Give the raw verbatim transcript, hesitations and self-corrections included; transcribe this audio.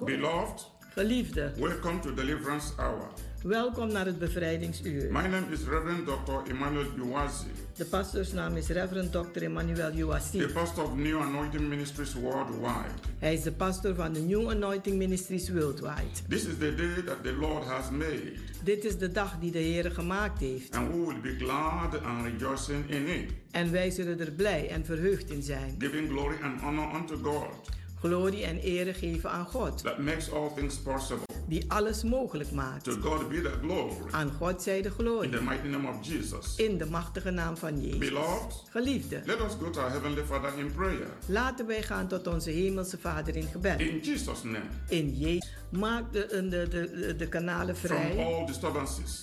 terugkomt. Beloved, Geliefde, welcome to Deliverance Hour. welkom naar het bevrijdingsuur. My name is Reverend doctor Emmanuel Uwazi, De pastoorsnaam is Reverend dokter Emmanuel the Uwazi. pastor of New Anointing Ministries worldwide. Hij is de pastor van de New Anointing Ministries Worldwide. This is the day that the Lord has made, Dit is de dag die de Heer gemaakt heeft. and we will be glad and rejoicing in it, En wij zullen er blij en verheugd in zijn. giving glory and honor unto God, Glorie en ere geven aan God, that makes all things possible. die alles mogelijk maakt. To God be the glory, Aan God zij de in glorie. the mighty name of Jesus. In de machtige naam van Jezus. Beloved, Geliefde, let us go to our Heavenly Father in prayer. laten wij gaan tot onze hemelse Vader in gebed. In Jesus' name, In Jezus. Maak de, de, de, de, de kanalen from vrij all disturbances,